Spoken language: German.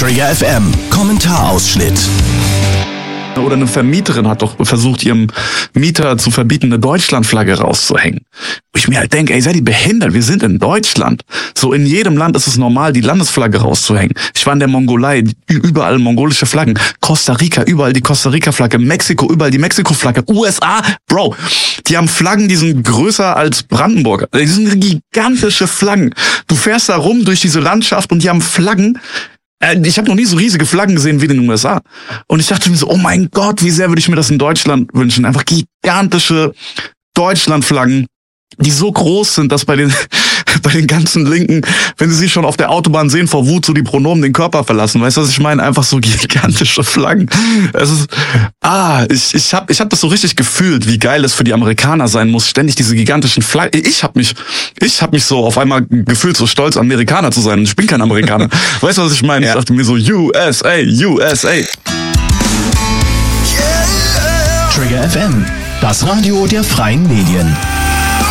Trigger FM Kommentarausschnitt. Oder eine Vermieterin hat doch versucht, ihrem Mieter zu verbieten, eine Deutschlandflagge rauszuhängen. Wo ich mir halt denke, ey, seid ihr behindert? Wir sind in Deutschland. So in jedem Land ist es normal, die Landesflagge rauszuhängen. Ich war in der Mongolei, überall mongolische Flaggen. Costa Rica, überall die Costa Rica-Flagge. Mexiko, überall die Mexiko-Flagge. USA, Bro, die haben Flaggen, die sind größer als Brandenburg. Die sind gigantische Flaggen. Du fährst da rum durch diese Landschaft und die haben Flaggen. Ich habe noch nie so riesige Flaggen gesehen wie in den USA. Und ich dachte mir so, oh mein Gott, wie sehr würde ich mir das in Deutschland wünschen. Einfach gigantische Deutschlandflaggen, die so groß sind, dass bei den ganzen Linken, wenn sie sich schon auf der Autobahn sehen, vor Wut so die Pronomen den Körper verlassen. Weißt du, was ich meine? Einfach so gigantische Flaggen. Es ist, ich hab das so richtig gefühlt, wie geil es für die Amerikaner sein muss, ständig diese gigantischen Flaggen. Ich hab mich so auf einmal gefühlt, so stolz, Amerikaner zu sein. Ich bin kein Amerikaner. Weißt du, was ich meine? Ja. Ich dachte mir so, USA, USA. Trigger FM, das Radio der freien Medien.